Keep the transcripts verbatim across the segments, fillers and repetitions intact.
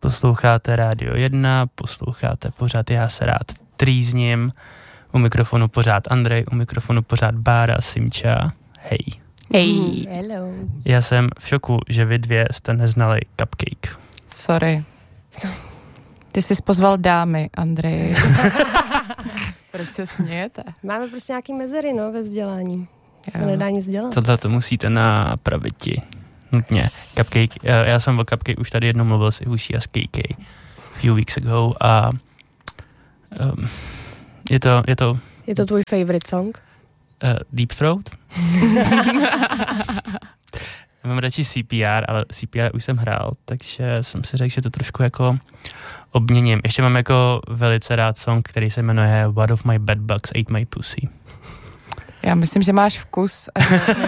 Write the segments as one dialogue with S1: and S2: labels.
S1: Posloucháte Rádio jedna, posloucháte pořád Já se rád trýzním. U mikrofonu pořád Andrej, u mikrofonu pořád Bára, Simča. Hej.
S2: Hej.
S3: Hello.
S1: Já jsem v šoku, že vy dvě jste neznali Cupcake.
S2: Sorry. Ty jsi pozval dámy, Andrej. Proč se smějete?
S3: Máme prostě nějaký mezery, no, ve vzdělání. Se
S2: Jo.
S3: nedá nic dělat.
S1: Tohle to musíte napraviti. Nutně. Cupcake, já jsem o Cupcake už tady jednou mluvil s Ivuší a s K K few weeks ago a um, je to, je to
S3: Je to tvůj favorite song?
S1: uh, Deep Throat. Já mám radši C P R, ale C P R už jsem hrál, takže jsem si řekl, že to trošku jako obměním. Ještě mám jako velice rád song, který se jmenuje One of my bed bugs ate my pussy.
S2: Já myslím, že máš vkus. A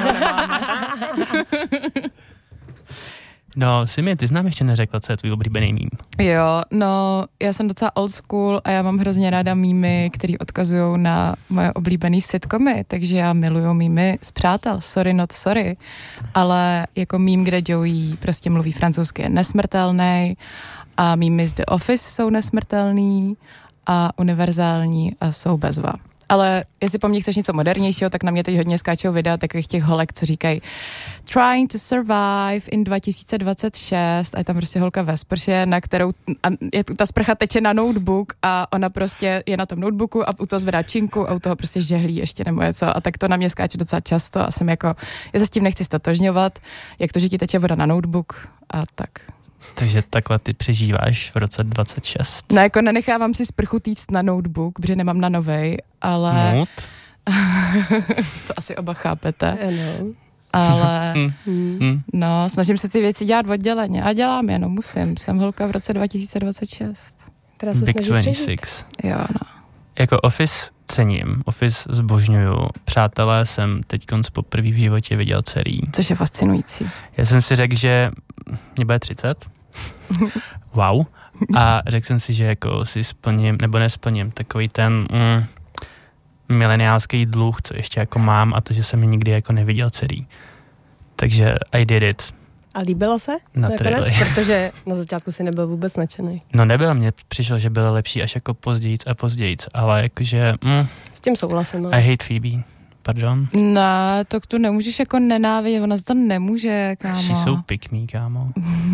S1: No, Simi, ty znám ještě neřekla, co je tvůj oblíbený mím.
S2: jo, no, já jsem docela old school a já mám hrozně ráda mýmy, který odkazují na moje oblíbený sitcomy, takže já miluju mýmy z Přátel, sorry not sorry, ale jako mým, kde Joey prostě mluví francouzsky, je nesmrtelný a mýmy z The Office jsou nesmrtelný a univerzální a jsou bezva. Ale jestli po mně chceš něco modernějšího, tak na mě teď hodně skáčou videa takových těch holek, co říkají Trying to survive in dva tisíce dvacet šest a je tam prostě holka ve sprše, na kterou a je, ta sprcha teče na notebook a ona prostě je na tom notebooku a u toho zvedá činku a u toho prostě žehlí ještě nebo něco a tak to na mě skáče docela často a jsem jako, já se s tím nechci stotožňovat, jak to, že ti teče voda na notebook a tak.
S1: Takže takhle ty přežíváš v roce dvacet šest.
S2: No jako nenechávám si sprchu týct na notebook, protože nemám na novej, ale...
S1: Mood?
S2: To asi oba chápete.
S3: Ano.
S2: Ale
S1: Hmm.
S2: no, snažím se ty věci dělat odděleně a dělám je, no musím. Jsem holka v roce dva tisíce dvacet šest.
S3: Která se
S1: Big
S3: snaží
S1: dvacet
S3: přežít.
S1: šest.
S2: Jo, no.
S1: Jako Office cením, Office zbožňuju. Přátelé jsem teďkonc poprvé v životě viděl celý.
S2: Což je fascinující.
S1: Já jsem si řekl, že mě bude třicet. Wow. A řekl jsem si, že jako si splním, nebo nesplním takový ten mm, mileniálský dluh, co ještě jako mám a to, že jsem mi nikdy jako neviděl celý. Takže I did it.
S3: A líbilo se?
S1: Na
S3: Nakonec?
S1: trailery.
S3: Protože na začátku si nebyl vůbec nadšený.
S1: No nebyl, mně přišlo, že bylo lepší až jako pozdějíc a pozdějíc, ale jakože mm,
S3: S tím souhlasím. Ale...
S1: I hate Phoebe. Pardon?
S2: No, to tu nemůžeš jako nenávidět, ona to nemůže, kámo.
S1: She so pick me, kámo.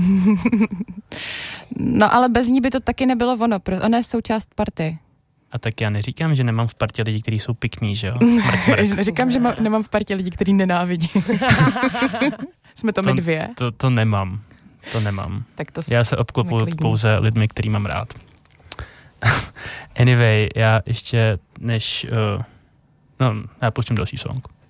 S2: No, ale bez ní by to taky nebylo ono, pro- ona je součást party.
S1: A tak já neříkám, že nemám v partě lidi, kteří jsou pick me, že jo? Mrk, mrk.
S2: Říkám, že má, nemám v partě lidi, který nenávidí. Jsme to my
S1: To-
S2: dvě.
S1: To, to nemám. To nemám.
S2: Tak to
S1: Já se obklopuju
S2: neklidný.
S1: pouze lidmi, který mám rád. Anyway, já ještě než... Uh, no, já pouštím další song.